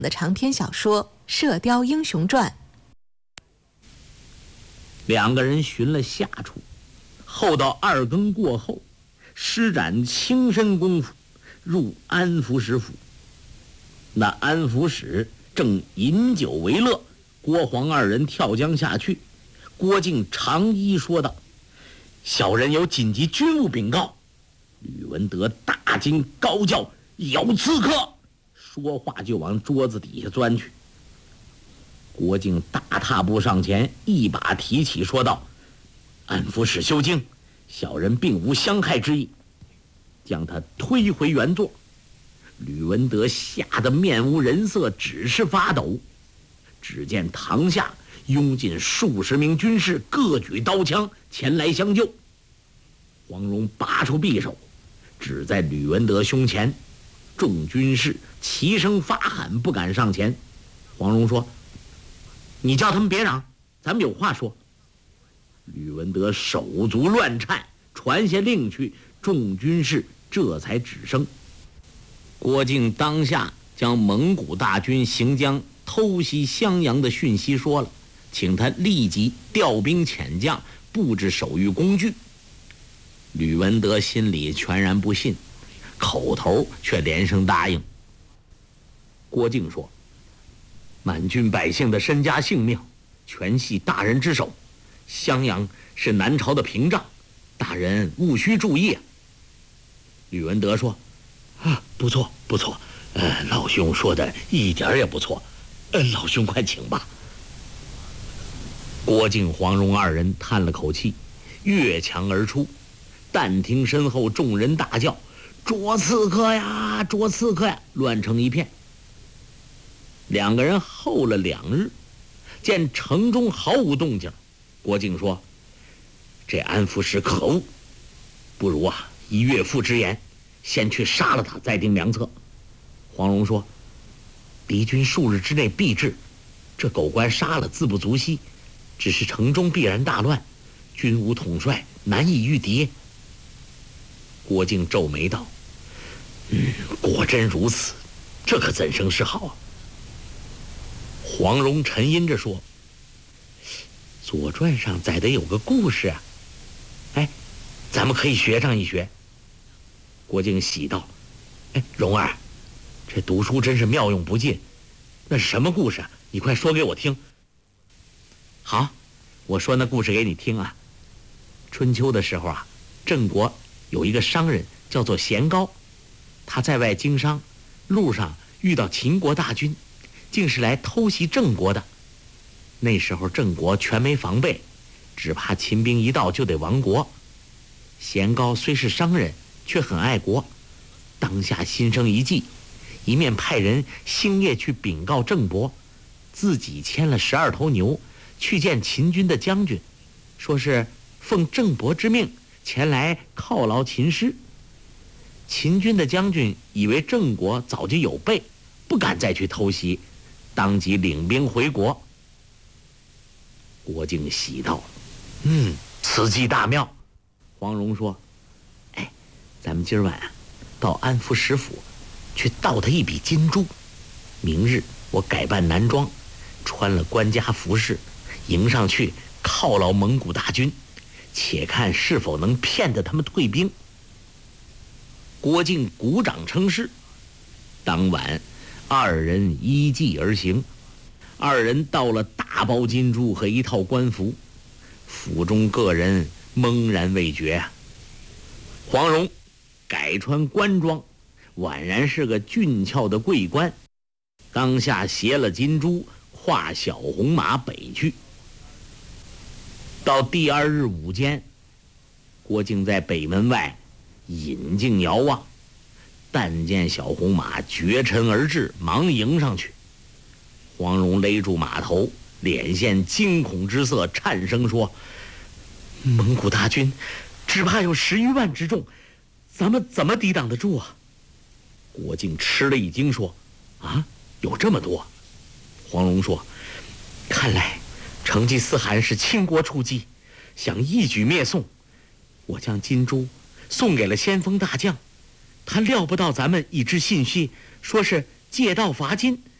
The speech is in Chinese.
的长篇小说《射雕英雄传》。 两个人寻了下处，后到2更过后，施展轻身功夫，入安福使府。那安福使正饮酒为乐，郭黄2人跳江下去。郭靖长揖说道：“小人有紧急军务禀告。”吕文德大惊高叫：“有刺客！”说话就往桌子底下钻去。郭靖大踏步上前，一把提起，说道：“安福使休惊，小人并无相害之意。”将他推回原座。吕文德吓得面无人色，只是发抖。只见堂下拥进数十名军士，各举刀枪前来相救。黄蓉拔出匕首，指在吕文德胸前。众军士齐声发喊，不敢上前。黄蓉说：“你叫他们别嚷，咱们有话说。”吕文德手足乱颤，传下令去，众军士这才止声。郭靖当下将蒙古大军行将偷袭襄阳的讯息说了，请他立即调兵遣将，布置守御工具。吕文德心里全然不信，口头却连声答应。郭靖说：“满军百姓的身家性命全系大人之手，襄阳是南朝的屏障，大人务须注意。”吕文德说：“不错不错，老兄说的一点也不错，老兄快请吧。”郭靖、黄蓉2人叹了口气，越墙而出。但听身后众人大叫：“捉刺客呀，捉刺客呀！”乱成一片。两个人候了2日，见城中毫无动静。郭靖说：“这安福使可恶，不如依岳父之言，先去杀了他，再定良策。”黄蓉说：“敌军数日之内必至，这狗官杀了自不足惜，只是城中必然大乱，军无统帅，难以御敌。”郭靖皱眉道：“果真如此，这可怎生是好啊？”黄蓉沉吟着说：“左传上载的有个故事啊，咱们可以学上一学。”郭靖喜道：“蓉儿，这读书真是妙用不尽，那是什么故事啊？你快说给我听。”“好，我说那故事给你听啊。春秋的时候郑国有一个商人叫做贤高，他在外经商，路上遇到秦国大军，竟是来偷袭郑国的。那时候郑国全没防备，只怕秦兵一到就得亡国。贤高虽是商人，却很爱国，当下心生一计，一面派人星夜去禀告郑伯，自己牵了12头牛去见秦军的将军，说是奉郑伯之命前来犒劳秦师。秦军的将军以为郑国早就有备，不敢再去偷袭，当即领兵回国。郭靖喜道：“此计大妙。”黄蓉说：“咱们今晚到安福使府去盗他一笔金珠，明日我改扮男装，穿了官家服饰，迎上去犒劳蒙古大军，且看是否能骗得他们退兵。”郭靖鼓掌称是。当晚2人依计而行。2人到了，大包金珠和一套官服，府中各人懵然未觉黄蓉改穿官装，宛然是个俊俏的贵官，当下携了金珠，跨小红马北去。到第2日午间，郭靖在北门外引颈遥望，但见小红马绝尘而至，忙迎上去。黄蓉勒住马头，脸现惊恐之色，颤声说：“蒙古大军只怕有10余万之众，咱们怎么抵挡得住啊？”郭靖吃了一惊，说：“有这么多？”黄蓉说：“看来成吉思汗是倾国出击，想一举灭宋。我将金珠送给了先锋大将，他料不到咱们已知信息，说是借道伐金，